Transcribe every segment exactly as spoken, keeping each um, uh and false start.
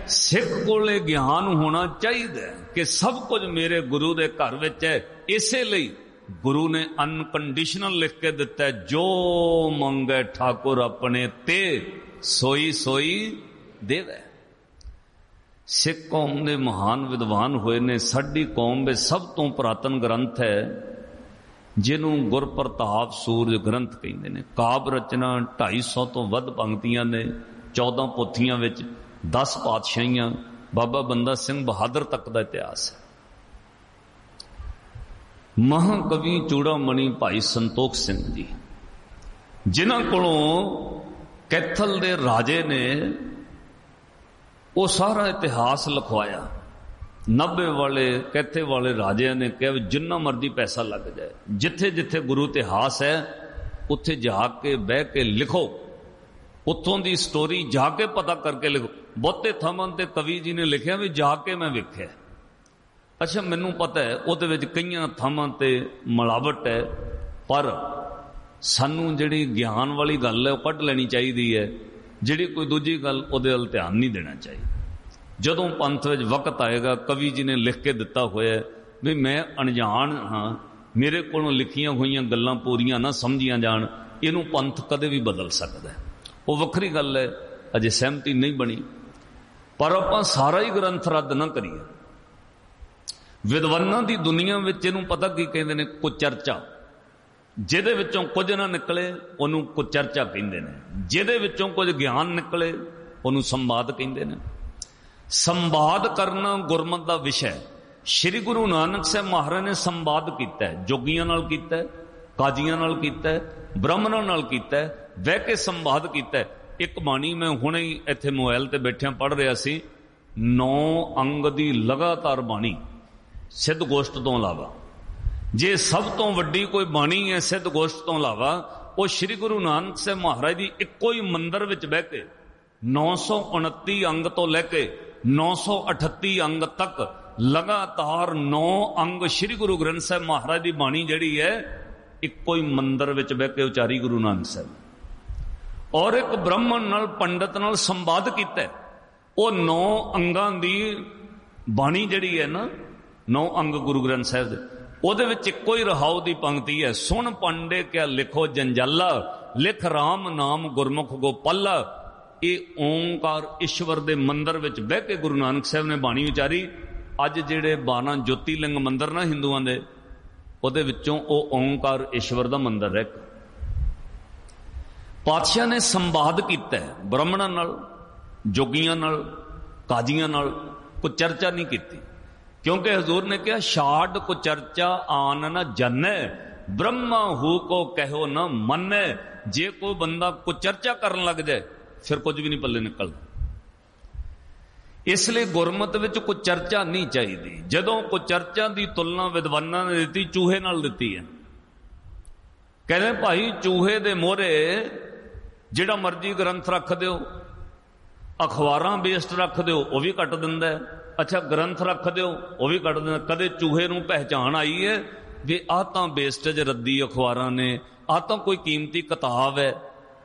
सिख कोले ज्ञान होना चाहिए कि सब कुछ मेरे गुरु के घर विच है। इसलिए गुरु ने अनकंडीशनल लिख के दिता है, जो मंगे ठाकुर अपने ते सोई सोई देवे। सिख कौम के महान विद्वान हुए ने। साडी कौम में सब तो पुरातन ग्रंथ है जिन्हों गुरप्रताप सूरज ग्रंथ कहते हैं। काव्य रचना ढाई सौ तो वध पंक्तियां ने, चौदह पोथियां विच दस पातशाहियां, बाबा बंदा सिंह बहादुर तक का इतिहास है। महाकवि चूड़ामणि भाई संतोख सिंह जी, जिन्हां कोलों कैथल दे राजे ने वो सारा इतिहास लिखवाया। नब्बे वाले कैथे वाले राजे ने कहा जिन्ना मर्जी पैसा लग जाए, जिथे जिथे गुरु इतिहास है उत्थे जाके बह के लिखो, उत्थों की स्टोरी जाके पता करके लिखो। बहुते थावां ते कवि जी ने लिखा भी जाके मैं वेख्या। अच्छा, मैनू पता है उहदे विच कईयां थावां ते मिलावट है, पर सानू जिहड़ी ज्ञान वाली गल है वह कढ लैनी चाहिदी है। जिहड़ी कोई दूजी गल उहदे वल ध्यान नहीं देना चाहिए। जदों पंथ विच वक्त आएगा, कवि जी ने लिख के दिता होया भी मैं अनजान हाँ, मेरे कोलों लिखियां हुई गल्लां पूरियां ना समझियां जाण, इहनूं पंथ कदे भी बदल सकदा है। वो वखरी गल है, अजे सहमति नहीं बनी, पर आपां सारा ही ग्रंथ रद्द ना करिए। विद्वानां दी दुनिया विच इहनूं पता की कहंदे ने, कुचर्चा। जिहदे विचों कुछ ना निकले उहनूं कुचर्चा कहंदे ने, जिहदे विचों कुछ ज्ञान निकले उहनूं संवाद कहंदे ने। संवाद करना गुरमत दा विषय। श्री गुरु नानक साहब महाराज ने संवाद किया है, जोगियां नाल कीता है, काजियां नाल कीता है, ब्राह्मणां नाल कीता है, वह के संवाद किया है। एक बाणी मैं हुणे ही इत्थे मोबाइल ते बैठिया पढ़ रहा सी, नौ अंग दी लगातार बाणी सिद्ध गोष्ठ तो इलावा। जे सब तो वड्डी कोई बाणी है सिद्ध गोष्ठ तो इलावा, वो श्री गुरु नानक साहब महाराज की इक्को ही मंदिर विच बह के नौ सौ उनती अंग तो लैके नौ सौ अठत्ती अंग तक लगातार नौ अंग श्री गुरु ग्रंथ साहब महाराज की बाणी जिहड़ी है इक्को ही मंदिर विच बह के उचारी गुरु नानक साहब। और एक ब्राह्मण नाल पंडित नाल संवाद किया। वो नौ अंगां दी बाणी जिहड़ी है ना, नौ अंग गुरु ग्रंथ साहब दे, ਉਹਦੇ ਵਿੱਚ ਇੱਕੋ ਹੀ ਰਹਾਉ ਦੀ ਪੰਕਤੀ ਹੈ, ਸੁਣ ਪੰਡੇ ਕਿਆ ਲਿਖੋ ਜੰਜਾਲਾ, ਲਿਖ ਰਾਮ ਨਾਮ ਗੁਰਮੁਖ ਗੋਪਾਲਾ। ਇਹ ਓਂਕਾਰ ਈਸ਼ਵਰ ਦੇ ਮੰਦਰ ਵਿੱਚ ਬਹਿ ਕੇ ਗੁਰੂ ਨਾਨਕ ਸਾਹਿਬ ਨੇ ਬਾਣੀ ਵਿਚਾਰੀ। ਅੱਜ ਜਿਹੜੇ ਬਾਰਾਂ ਜੋਤੀਲਿੰਗ ਮੰਦਰ ਨਾ ਹਿੰਦੂਆਂ ਦੇ, ਉਹਦੇ ਵਿੱਚੋਂ ਉਹ ਓਂਕਾਰ ਈਸ਼ਵਰ ਦਾ ਮੰਦਰ ਹੈ। ਪਾਤਸ਼ਾਹ ਨੇ ਸੰਵਾਦ ਕੀਤਾ ਬ੍ਰਾਹਮਣਾਂ ਨਾਲ, ਜੋਗੀਆਂ ਨਾਲ, ਕਾਜ਼ੀਆਂ ਨਾਲ, ਕੋਈ ਚਰਚਾ ਨਹੀਂ ਕੀਤੀ। क्योंकि हजूर ने कहा शाड को चर्चा आन न जन्ने, ब्रह्मा हु को कहो न मन्ने। जे कोई बंदा को चर्चा करन लग जाए फिर कुछ भी नहीं पल्ले निकलदा। इसलिए गुरमत विच कोई चर्चा नहीं चाहिए। जदों कोई चर्चा की तुलना विद्वानां ने दी चूहे नाल दिती है। कहते भाई चूहे दे मोहरे जिहड़ा मर्जी ग्रंथ रख दिओ, अखबारां बेस्ड रख दिओ, वह भी कट दिंदा है। अच्छा ग्रंथ रख दो वह भी कट देना। कदे चूहे नूं पहचान आई है भी आ तां बेस्टेज रद्दी अखबारां ने, आ तां कोई कीमती किताब है।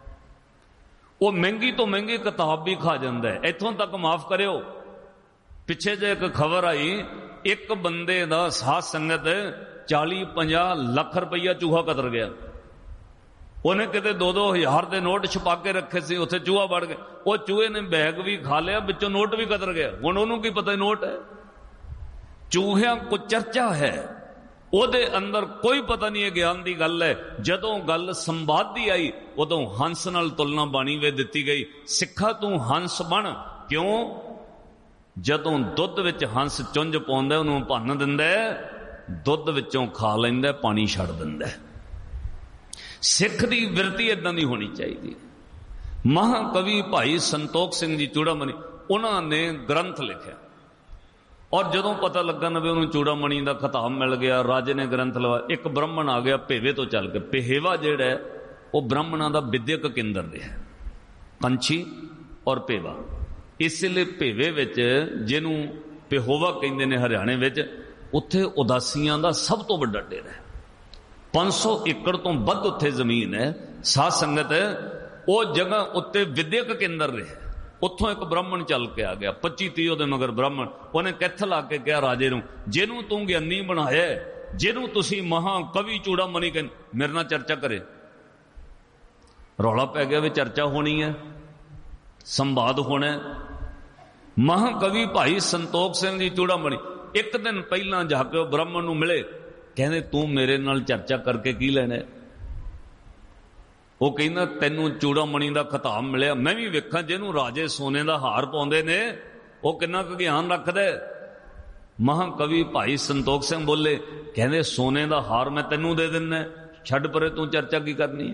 वो महंगी तो महंगी किताब भी खा जाता है। इत्थों तक माफ करियो, पिछे जे एक खबर आई, एक बंदे दा साध संगत चाली पंजाह लख रुपया चूहा कतर गया। उन्हें कितने दो दो हजार के नोट छुपा के रखे सी, उत्थे चूहा बढ़ गया। वो चूहे ने बैग भी खा लिया, बिचों नोट भी कतर गया। हुण उन्होंने की पता नोट है। चूहिया को चर्चा है, ਉਹਦੇ अंदर कोई पता नहीं है ज्ञान की गल है। जदों गल संवाद की आई उदों हंस नाल तुलना बाणी वे दिती गई। सिखा तू हंस बन। क्यों? जदों दुध विच हंस चुंझ पाउंदा उहनूं भन्न दिंदा, दुध विचों खा लैंदा, पानी छड्ड दिंदा। सिख की विरती इदां दी होनी चाहिए। महाकवि भाई संतोख सिंह जी चूड़ामणि उन्होंने ग्रंथ लिखा, और जदों पता लगा ना भी उन्होंने चूड़ामणि का खिताब मिल गया, राजे ने ग्रंथ लवा। एक ब्राह्मण आ गया भेवे तो चल के। पेहेवा जिहड़ा है वो ब्राह्मणों का विद्यक केंद्र है, कंछी और पेवा। इसलिए भेवे विच जिन्हों पेहोवा कहते हैं हरियाणे विच, उत्थे उदासियां का सब तो वड्डा डेरा है। पांच सौ एकड़ तो वध उत्थे जमीन है। साध संगत वो जगह उत्ते विद्यक केंद्र रहे। ਉੱਥੋਂ ਇੱਕ ਬ੍ਰਾਹਮਣ ਚੱਲ ਕੇ ਆ ਗਿਆ, ਪੱਚੀ ਤੀਹ ਉਹਦੇ ਮਗਰ ਬ੍ਰਾਹਮਣ। ਉਹਨੇ ਕਿੱਥ ਲਾ ਕੇ ਕਿਹਾ ਰਾਜੇ ਨੂੰ, ਜਿਹਨੂੰ ਤੂੰ ਗਿਆਨੀ ਬਣਾਇਆ, ਜਿਹਨੂੰ ਤੁਸੀਂ ਮਹਾ ਕਵੀ ਚੂੜਾਮਣੀ ਕਹਿੰਦੇ, ਮੇਰੇ ਨਾਲ ਚਰਚਾ ਕਰੇ। ਰੌਲਾ ਪੈ ਗਿਆ ਵੀ ਚਰਚਾ ਹੋਣੀ ਹੈ, ਸੰਵਾਦ ਹੋਣਾ। ਮਹਾਕਵੀ ਭਾਈ ਸੰਤੋਖ ਸਿੰਘ ਜੀ ਚੂੜਾਮਣੀ ਇੱਕ ਦਿਨ ਪਹਿਲਾਂ ਜਾ ਕੇ ਉਹ ਬ੍ਰਾਹਮਣ ਨੂੰ ਮਿਲੇ, ਕਹਿੰਦੇ ਤੂੰ ਮੇਰੇ ਨਾਲ ਚਰਚਾ ਕਰਕੇ ਕੀ ਲੈਣਾ? ਉਹ ਕਹਿੰਦਾ ਤੈਨੂੰ ਚੂੜਾਮਣੀ ਦਾ ਖਿਤਾਬ ਮਿਲਿਆ, ਮੈਂ ਵੀ ਵੇਖਾਂ ਜਿਹਨੂੰ ਰਾਜੇ ਸੋਨੇ ਦਾ ਹਾਰ ਪਾਉਂਦੇ ਨੇ ਉਹ ਕਿੰਨਾ ਕੁ ਗਿਆਨ ਰੱਖਦਾ। ਮਹਾਕਵੀ ਭਾਈ ਸੰਤੋਖ ਸਿੰਘ ਬੋਲੇ, ਕਹਿੰਦੇ ਸੋਨੇ ਦਾ ਹਾਰ ਮੈਂ ਤੈਨੂੰ ਦੇ ਦਿੰਦਾ, ਛੱਡ ਪਰੇ, ਤੂੰ ਚਰਚਾ ਕੀ ਕਰਨੀ ਹੈ?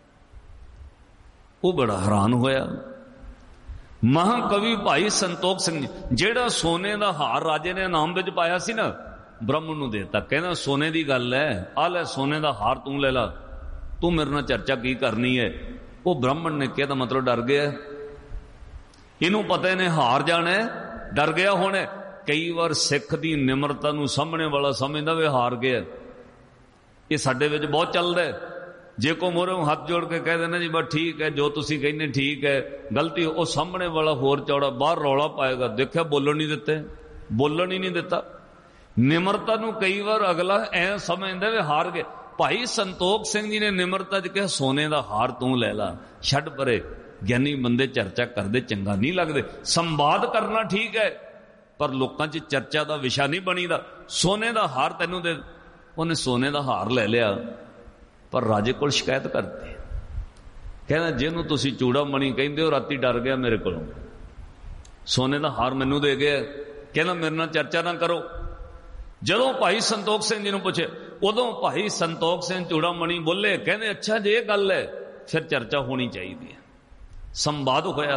ਉਹ ਬੜਾ ਹੈਰਾਨ ਹੋਇਆ। ਮਹਾਕਵੀ ਭਾਈ ਸੰਤੋਖ ਸਿੰਘ ਜੀ, ਜਿਹੜਾ ਸੋਨੇ ਦਾ ਹਾਰ ਰਾਜੇ ਨੇ ਇਨਾਮ ਵਿੱਚ ਪਾਇਆ ਸੀ ਨਾ, ਬ੍ਰਾਹਮਣ ਨੂੰ ਦੇਤਾ। ਕਹਿੰਦਾ ਸੋਨੇ ਦੀ ਗੱਲ ਹੈ, ਆ ਲੈ ਸੋਨੇ ਦਾ ਹਾਰ ਤੂੰ ਲੈ ਲਾ, ਤੂੰ ਮੇਰੇ ਨਾਲ ਚਰਚਾ ਕੀ ਕਰਨੀ ਹੈ? ਉਹ ਬ੍ਰਾਹਮਣ ਨੇ ਕਿਹਾ ਤਾਂ ਮਤਲਬ ਡਰ ਗਿਆ, ਇਹਨੂੰ ਪਤਾ ਇਹਨੇ ਹਾਰ ਜਾਣਾ, ਡਰ ਗਿਆ। ਹੁਣ ਕਈ ਵਾਰ ਸਿੱਖ ਦੀ ਨਿਮਰਤਾ ਨੂੰ ਸਾਹਮਣੇ ਵਾਲਾ ਸਮਝਦਾ ਵੇ ਹਾਰ ਗਿਆ। ਇਹ ਸਾਡੇ ਵਿੱਚ ਬਹੁਤ ਚੱਲਦਾ। ਜੇ ਕੋ ਮੋਹਰੇ ਹੱਥ ਜੋੜ ਕੇ ਕਹਿ ਦੇਣਾ ਜੀ ਬਸ ਠੀਕ ਹੈ, ਜੋ ਤੁਸੀਂ ਕਹਿੰਦੇ ਠੀਕ ਹੈ, ਗਲਤੀ, ਉਹ ਸਾਹਮਣੇ ਵਾਲਾ ਹੋਰ ਚੌੜਾ ਬਾਹਰ ਰੌਲਾ ਪਾਏਗਾ। ਦੇਖਿਆ ਬੋਲਣ ਨਹੀਂ ਦਿੱਤੇ, ਬੋਲਣ ਹੀ ਨਹੀਂ ਦਿੱਤਾ। ਨਿਮਰਤਾ ਨੂੰ ਕਈ ਵਾਰ ਅਗਲਾ ਐ ਸਮਝਦਾ ਵੇ ਹਾਰ ਗਏ। ਭਾਈ ਸੰਤੋਖ ਸਿੰਘ ਜੀ ਨੇ ਨਿਮਰਤਾ 'ਚ ਕਿਹਾ ਸੋਨੇ ਦਾ ਹਾਰ ਤੂੰ ਲੈ ਲਾ, ਛੱਡ ਪਰੇ, ਗਿਆਨੀ ਬੰਦੇ ਚਰਚਾ ਕਰਦੇ ਚੰਗਾ ਨਹੀਂ ਲੱਗਦੇ। ਸੰਵਾਦ ਕਰਨਾ ਠੀਕ ਹੈ, ਪਰ ਲੋਕਾਂ 'ਚ ਚਰਚਾ ਦਾ ਵਿਸ਼ਾ ਨਹੀਂ ਬਣੀਦਾ। ਸੋਨੇ ਦਾ ਹਾਰ ਤੈਨੂੰ ਦੇ, ਉਹਨੇ ਸੋਨੇ ਦਾ ਹਾਰ ਲੈ ਲਿਆ, ਪਰ ਰਾਜੇ ਕੋਲ ਸ਼ਿਕਾਇਤ ਕਰਤੀ। ਕਹਿੰਦਾ ਜਿਹਨੂੰ ਤੁਸੀਂ ਚੂੜਾਮਣੀ ਕਹਿੰਦੇ ਹੋ ਰਾਤੀ ਡਰ ਗਿਆ ਮੇਰੇ ਕੋਲੋਂ, ਸੋਨੇ ਦਾ ਹਾਰ ਮੈਨੂੰ ਦੇ ਗਿਆ, ਕਹਿੰਦਾ ਮੇਰੇ ਨਾਲ ਚਰਚਾ ਨਾ ਕਰੋ। ਜਦੋਂ ਭਾਈ ਸੰਤੋਖ ਸਿੰਘ ਜੀ ਨੂੰ ਪੁੱਛੇ, ਉਦੋਂ ਭਾਈ ਸੰਤੋਖ ਸਿੰਘ ਚੂੜਾਮਣੀ ਬੋਲੇ, ਕਹਿੰਦੇ ਅੱਛਾ ਜੇ ਇਹ ਗੱਲ ਹੈ ਫਿਰ ਚਰਚਾ ਹੋਣੀ ਚਾਹੀਦੀ ਹੈ। ਸੰਵਾਦ ਹੋਇਆ,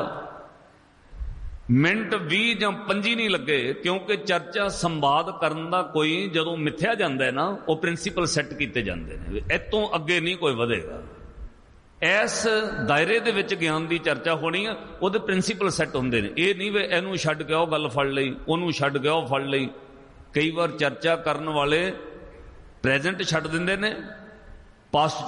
ਮਿੰਟ ਵੀਹ ਜਾਂ ਪੰਜੀ ਨਹੀਂ ਲੱਗੇ, ਕਿਉਂਕਿ ਚਰਚਾ ਸੰਵਾਦ ਕਰਨ ਦਾ ਕੋਈ ਜਦੋਂ ਮਿੱਥਿਆ ਜਾਂਦਾ ਹੈ ਨਾ, ਉਹ ਪ੍ਰਿੰਸੀਪਲ ਸੈੱਟ ਕੀਤੇ ਜਾਂਦੇ ਨੇ, ਇਤੋਂ ਅੱਗੇ ਨਹੀਂ ਕੋਈ ਵਧੇਗਾ। ਇਸ ਦਾਇਰੇ ਦੇ ਵਿੱਚ ਗਿਆਨ ਦੀ ਚਰਚਾ ਹੋਣੀ ਆ, ਉਹਦੇ ਪ੍ਰਿੰਸੀਪਲ ਸੈੱਟ ਹੁੰਦੇ ਨੇ। ਇਹ ਨਹੀਂ ਵੀ ਇਹਨੂੰ ਛੱਡ ਕੇ ਉਹ ਗੱਲ ਫੜ ਲਈ, ਉਹਨੂੰ ਛੱਡ ਕੇ ਉਹ ਫੜ ਲਈ। ਕਈ ਵਾਰ ਚਰਚਾ ਕਰਨ ਵਾਲੇ ਪ੍ਰੈਜ਼ੈਂਟ ਛੱਡ ਦਿੰਦੇ ਨੇ, ਪਾਸਟ